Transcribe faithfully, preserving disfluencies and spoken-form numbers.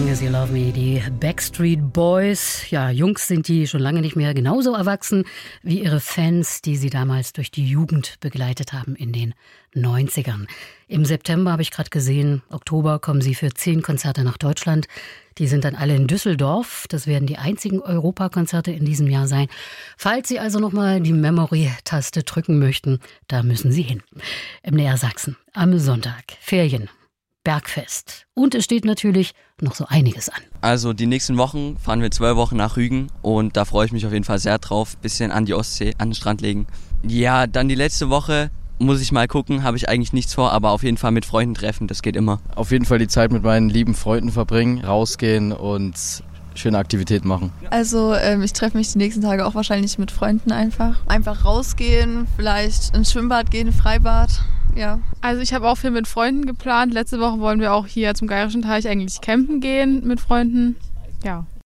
As You Love Me, die Backstreet Boys. Ja, Jungs sind die schon lange nicht mehr genauso erwachsen wie ihre Fans, die sie damals durch die Jugend begleitet haben in den neunzigern. Im September habe ich gerade gesehen, Oktober kommen sie für zehn Konzerte nach Deutschland. Die sind dann alle in Düsseldorf. Das werden die einzigen Europakonzerte in diesem Jahr sein. Falls Sie also nochmal die Memory-Taste drücken möchten, da müssen Sie hin. M D R Sachsen am Sonntag. Ferien. Bergfest. Und es steht natürlich noch so einiges an. Also die nächsten Wochen fahren wir zwölf Wochen nach Rügen und da freue ich mich auf jeden Fall sehr drauf. Bisschen an die Ostsee, an den Strand legen. Ja, dann die letzte Woche muss ich mal gucken, habe ich eigentlich nichts vor, aber auf jeden Fall mit Freunden treffen, das geht immer. Auf jeden Fall die Zeit mit meinen lieben Freunden verbringen, rausgehen und schöne Aktivitäten machen. Also ähm, ich treffe mich die nächsten Tage auch wahrscheinlich mit Freunden einfach. Einfach rausgehen, vielleicht ins Schwimmbad gehen, Freibad. Ja. Also ich habe auch viel mit Freunden geplant. Letzte Woche wollen wir auch hier zum Geirischen Teich eigentlich campen gehen mit Freunden. Ja.